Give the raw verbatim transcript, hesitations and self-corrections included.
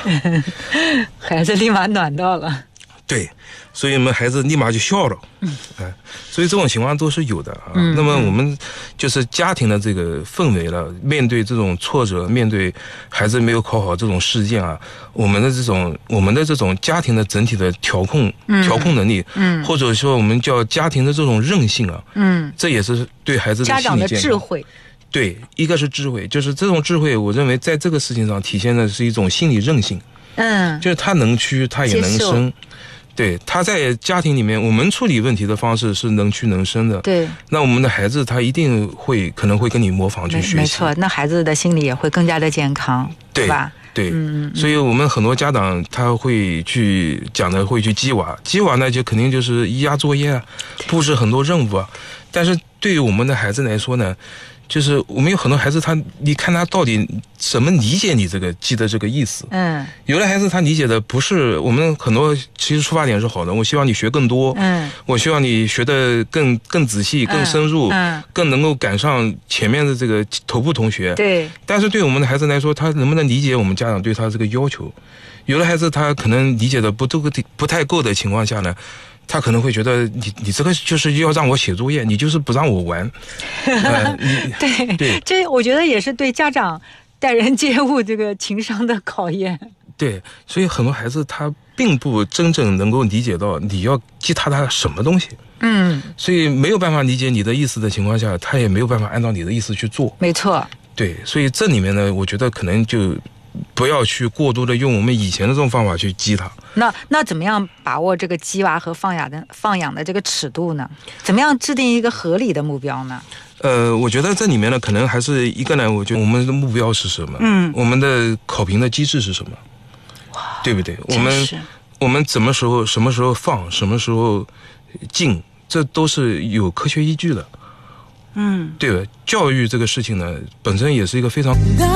孩子立马暖到了。 对，所以我们孩子立马就笑了。嗯，哎，所以这种情况都是有的啊。嗯、那么我们就是家庭的这个氛围了，面对这种挫折，面对孩子没有考好这种事件啊，我们的这种我们的这种家庭的整体的调控、嗯、调控能力，嗯，或者说我们叫家庭的这种韧性啊，嗯，这也是对孩子的心理健康家长的智慧。 对，一个是智慧，就是这种智慧，我认为在这个事情上体现的是一种心理韧性。嗯，就是他能屈，他也能伸。对，他在家庭里面，我们处理问题的方式是能屈能伸的。 对， 那我们的孩子他一定会可能会跟你模仿去学习。 没错，那孩子的心理也会更加的健康， 对吧？ 对，嗯，所以我们很多家长他会去讲的会去激娃，激娃呢就肯定就是咿呀作业啊，布置很多任务啊。但是对于我们的孩子来说呢，就是我们有很多孩子他，你看他到底怎么理解你这个记的这个意思。嗯，有的孩子他理解的不是我们很多，其实出发点是好的，我希望你学更多，嗯，我希望你学得更更仔细、更深入，嗯，更能够赶上前面的这个头部同学。对，但是对我们的孩子来说，他能不能理解我们家长对他这个要求？有的孩子他可能理解的不都不太够的情况下呢，他可能会觉得你你这个就是要让我写作业，你就是不让我玩。呃、 对对，这我觉得也是对家长待人接物这个情商的考验。 对，所以很多孩子他并不真正能够理解到你要激他他什么东西。嗯，所以没有办法理解你的意思的情况下，他也没有办法按照你的意思去做。 没错。 对，所以这里面呢，我觉得可能就不要去过多的用我们以前的这种方法去激他。 那那怎么样把握这个激娃和放养的放养的这个尺度呢？怎么样制定一个合理的目标呢？ 呃，我觉得这里面呢，可能还是一个呢，我觉得我们的目标是什么？嗯，我们的考评的机制是什么？哇，对不对？我们我们什么时候什么时候放，什么时候进，这都是有科学依据的。嗯，对吧？教育这个事情呢，本身也是一个非常。